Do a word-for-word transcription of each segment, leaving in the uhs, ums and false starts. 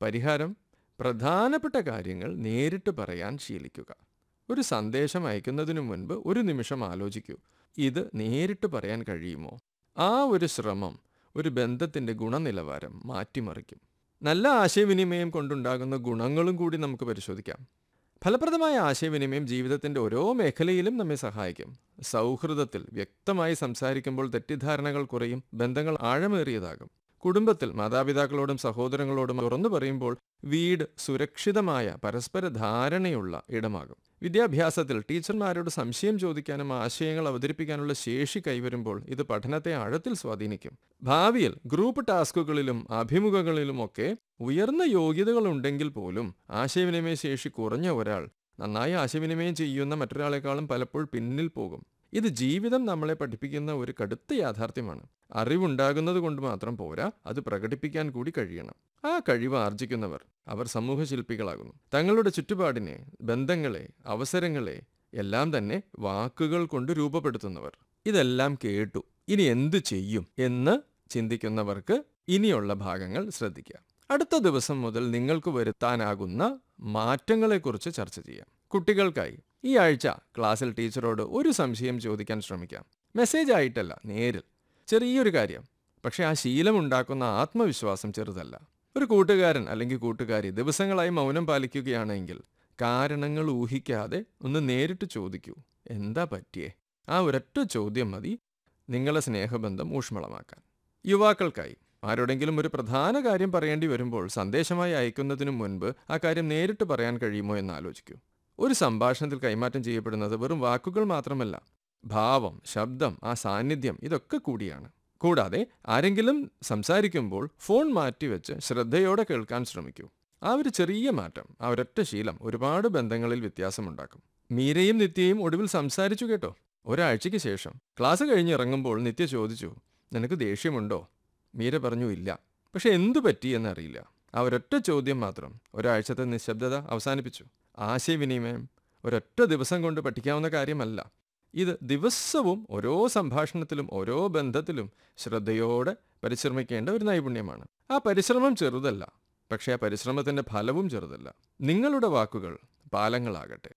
പരിഹാരം: പ്രധാനപ്പെട്ട കാര്യങ്ങൾ നേരിട്ട് പറയാൻ ശീലിക്കുക. ഒരു സന്ദേശം അയക്കുന്നതിനു മുൻപ് ഒരു നിമിഷം ആലോചിക്കൂ, ഇത് നേരിട്ട് പറയാൻ കഴിയുമോ? ആ ഒരു ശ്രമം ഒരു ബന്ധത്തിൻ്റെ ഗുണനിലവാരം മാറ്റിമറിക്കും. നല്ല ആശയവിനിമയം കൊണ്ടുണ്ടാകുന്ന ഗുണങ്ങളും കൂടി നമുക്ക് പരിശോധിക്കാം. ഫലപ്രദമായ ആശയവിനിമയം ജീവിതത്തിൻ്റെ ഓരോ മേഖലയിലും നമ്മെ സഹായിക്കും. സൗഹൃദത്തിൽ വ്യക്തമായി സംസാരിക്കുമ്പോൾ തെറ്റിദ്ധാരണകൾ കുറയും, ബന്ധങ്ങൾ ആഴമേറിയതാകും. കുടുംബത്തിൽ മാതാപിതാക്കളോടും സഹോദരങ്ങളോടും തുറന്നു പറയുമ്പോൾ വീട് സുരക്ഷിതമായ പരസ്പര ധാരണയുള്ള ഇടമാകും. വിദ്യാഭ്യാസത്തിൽ ടീച്ചർമാരോട് സംശയം ചോദിക്കാനും ആശയങ്ങൾ അവതരിപ്പിക്കാനുള്ള ശേഷി കൈവരുമ്പോൾ ഇത് പഠനത്തെ ആഴത്തിൽ സ്വാധീനിക്കും. ഭാവിയിൽ ഗ്രൂപ്പ് ടാസ്കുകളിലും അഭിമുഖങ്ങളിലുമൊക്കെ ഉയർന്ന യോഗ്യതകളുണ്ടെങ്കിൽ പോലും ആശയവിനിമയ ശേഷി കുറഞ്ഞ ഒരാൾ നന്നായി ആശയവിനിമയം ചെയ്യുന്ന മറ്റൊരാളെക്കാളും പലപ്പോഴും പിന്നിൽ പോകും. ഇത് ജീവിതം നമ്മളെ പഠിപ്പിക്കുന്ന ഒരു കടുത്ത യാഥാർത്ഥ്യമാണ്. അറിവുണ്ടാകുന്നത് കൊണ്ട് മാത്രം പോരാ, അത് പ്രകടിപ്പിക്കാൻ കൂടി കഴിയണം. ആ കഴിവ് ആർജിക്കുന്നവർ അവർ സമൂഹശില്പികളാകുന്നു. തങ്ങളുടെ ചുറ്റുപാടിനെ, ബന്ധങ്ങളെ, അവസരങ്ങളെ എല്ലാം തന്നെ വാക്കുകൾ കൊണ്ട് രൂപപ്പെടുത്തുന്നവർ. ഇതെല്ലാം കേട്ടു, ഇനി എന്തു ചെയ്യും എന്ന് ചിന്തിക്കുന്നവർക്ക് ഇനിയുള്ള ഭാഗങ്ങൾ ശ്രദ്ധിക്കുക. അടുത്ത ദിവസം മുതൽ നിങ്ങൾക്ക് വരുത്താനാകുന്ന മാറ്റങ്ങളെക്കുറിച്ച് ചർച്ച ചെയ്യാം. കുട്ടികൾക്കായി ഈ ആഴ്ച ക്ലാസ്സിൽ ടീച്ചറോട് ഒരു സംശയം ചോദിക്കാൻ ശ്രമിക്കാം. മെസ്സേജ് ആയിട്ടല്ല, നേരിൽ. ചെറിയൊരു കാര്യം, പക്ഷേ ആ ശീലമുണ്ടാക്കുന്ന ആത്മവിശ്വാസം ചെറുതല്ല. ഒരു കൂട്ടുകാരൻ അല്ലെങ്കിൽ കൂട്ടുകാരി ദിവസങ്ങളായി മൗനം പാലിക്കുകയാണെങ്കിൽ കാരണങ്ങൾ ഊഹിക്കാതെ ഒന്ന് നേരിട്ട് ചോദിക്കൂ, എന്താ പറ്റിയേ? ആ ഒരൊറ്റ ചോദ്യം മതി നിങ്ങളുടെ സ്നേഹബന്ധം ഊഷ്മളമാക്കാൻ. യുവാക്കൾക്കായി ആരോടെങ്കിലും ഒരു പ്രധാന കാര്യം പറയേണ്ടി വരുമ്പോൾ സന്ദേശമായി അയക്കുന്നതിനു മുൻപ് ആ കാര്യം നേരിട്ട് പറയാൻ കഴിയുമോ എന്ന് ആലോചിക്കൂ. ഒരു സംഭാഷണത്തിൽ കൈമാറ്റം ചെയ്യപ്പെടുന്നത് വെറും വാക്കുകൾ മാത്രമല്ല, ഭാവം, ശബ്ദം, ആ സാന്നിധ്യം, ഇതൊക്കെ കൂടിയാണ്. കൂടാതെ ആരെങ്കിലും സംസാരിക്കുമ്പോൾ ഫോൺ മാറ്റിവെച്ച് ശ്രദ്ധയോടെ കേൾക്കാൻ ശ്രമിക്കൂ. ആ ഒരു ചെറിയ മാറ്റം, ആ ഒരൊറ്റ ശീലം ഒരുപാട് ബന്ധങ്ങളിൽ വ്യത്യാസമുണ്ടാക്കും. മീരയും നിത്യയും ഒടുവിൽ സംസാരിച്ചു കേട്ടോ. ഒരാഴ്ചയ്ക്ക് ശേഷം ക്ലാസ് കഴിഞ്ഞിറങ്ങുമ്പോൾ നിത്യ ചോദിച്ചു, നിനക്ക് ദേഷ്യമുണ്ടോ? മീര പറഞ്ഞു, ഇല്ല. പക്ഷെ എന്തു പറ്റി എന്നറിയില്ല. ആ ഒരൊറ്റ ചോദ്യം മാത്രം ഒരാഴ്ചത്തെ നിശബ്ദത അവസാനിപ്പിച്ചു. ആശയവിനിമയം ഒരൊറ്റ ദിവസം കൊണ്ട് പഠിക്കാവുന്ന കാര്യമല്ല. ഇത് ദിവസവും ഓരോ സംഭാഷണത്തിലും ഓരോ ബന്ധത്തിലും ശ്രദ്ധയോടെ പരിശ്രമിക്കേണ്ട ഒരു നൈപുണ്യമാണ്. ആ പരിശ്രമം ചെറുതല്ല, പക്ഷേ ആ പരിശ്രമത്തിൻ്റെ ഫലവും ചെറുതല്ല. നിങ്ങളുടെ വാക്കുകൾ പാലങ്ങളാകട്ടെ.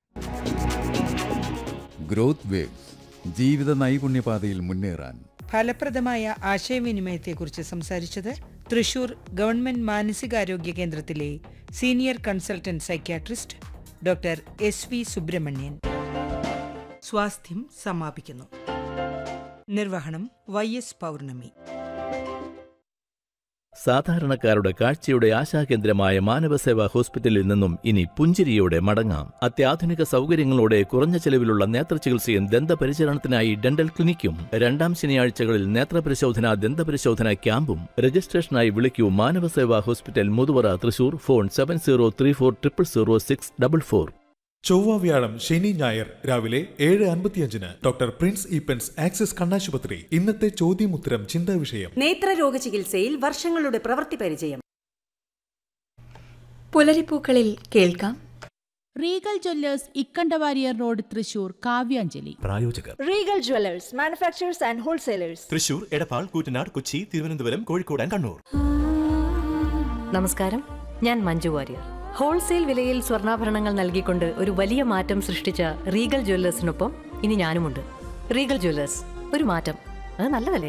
ഗ്രോത്ത് വേവ്സ്, ജീവിത നൈപുണ്യപാതയിൽ മുന്നേറാൻ ഫലപ്രദമായ ആശയവിനിമയത്തെക്കുറിച്ച് സംസാരിച്ചത് തൃശൂർ ഗവൺമെന്റ് മാനസികാരോഗ്യ കേന്ദ്രത്തിലെ senior consultant psychiatrist doctor S V Subramanian. സ്വാസ്ഥ്യം സമാപിക്കുന്നു. നിർവഹണം വൈ എസ് പൗർണമി. സാധാരണക്കാരുടെ കാഴ്ചയുടെ ആശാകേന്ദ്രമായ മാനവസേവാ ഹോസ്പിറ്റലിൽ നിന്നും ഇനി പുഞ്ചിരിയോടെ മടങ്ങാം. അത്യാധുനിക സൗകര്യങ്ങളോടെ കുറഞ്ഞ ചെലവിലുള്ള നേത്രചികിത്സയും ദന്തപരിചരണത്തിനായി ഡെന്റൽ ക്ലിനിക്കും. രണ്ടാം ശനിയാഴ്ചകളിൽ നേത്രപരിശോധന, ദന്തപരിശോധന ക്യാമ്പും. രജിസ്ട്രേഷനായി വിളിക്കൂ Manavaseva hospital, Muthuvara, Thrissur. Phone seven zero three four triple zero six double four. ചൊവ്വ, വ്യാഴം, ശനി, ഞായർ രാവിലെ ഏഴ് അൻപത്തിയഞ്ചിന് ഡോക്ടർ പ്രിൻസ് ഈപ്പൻസ് ആക്സിസ് കണ്ണാശുപത്രി. ഇന്നത്തെ ചോദ്യമുത്തരം ചിന്താ വിഷയം. നേത്രരോഗ ചികിത്സയിൽ വർഷങ്ങളുടെ പ്രവൃത്തി പരിചയം. പുലരിപ്പൂക്കളിൽ കേൾക്കാം. Regal Jewellers, Ikkanda Warrier road, Thrissur. Kavyanjali. പ്രായോജകർ Regal Jewellers, manufacturers and wholesalers, Thrissur, Edappal, Koottanad, Kochi, Thiruvananthapuram, Kozhikode and Kannur. നമസ്കാരം, ഞാൻ മഞ്ജു വാര്യർ. ഹോൾസെയിൽ വിലയിൽ സ്വർണ്ണാഭരണങ്ങൾ നൽകിക്കൊണ്ട് ഒരു വലിയ മാറ്റം സൃഷ്ടിച്ച റീഗൽ ജ്വല്ലേഴ്സിനൊപ്പം ഇനി ഞാനുമുണ്ട്. റീഗൽ ജ്വല്ലേഴ്സ്, ഒരു മാറ്റം, അത് നല്ലതല്ലേ?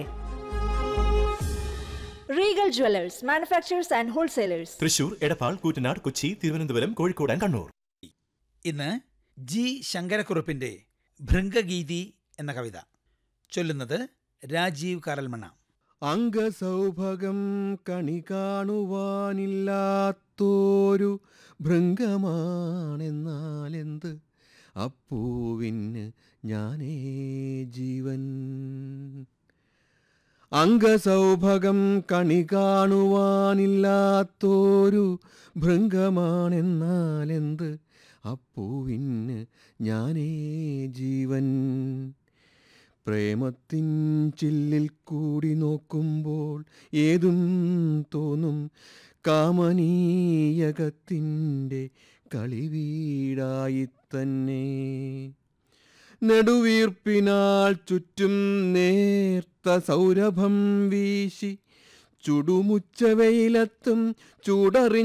Regal Jewellers, manufacturers and wholesalers, Thrissur, Edappal, Koottanad, Kochi, Thiruvananthapuram, Kozhikode and Kannur. ഇന്ന് ജി ശങ്കരക്കുറുപ്പിന്റെ ഭൃംഗഗീതി എന്ന കവിത ചൊല്ലുന്നത് രാജീവ് കാരൽമണ്ണ. അംഗസൗഭഗം കണി കാണുവാനില്ലാത്തോരു ഭൃംഗമാണെന്നാലെന്ത്, അപ്പൂവിന് ഞാനേ ജീവൻ. അംഗസൗഭഗം കണി കാണുവാനില്ലാത്തോരു ഭൃംഗമാണെന്നാലെന്ത്, അപ്പൂവിന് ഞാനേ ജീവൻ. പ്രേമത്തിൻ ചില്ലിൽ കൂടി നോക്കുമ്പോൾ ഏതും തോന്നും, കാമനീയകത്തിൻ്റെ കളിവീടായി തന്നെ. നെടുവീർപ്പിനാൽ ചുറ്റും നേർത്ത സൗരഭം വീശി ചുടുമുച്ച വെയിലത്തും ചൂടറി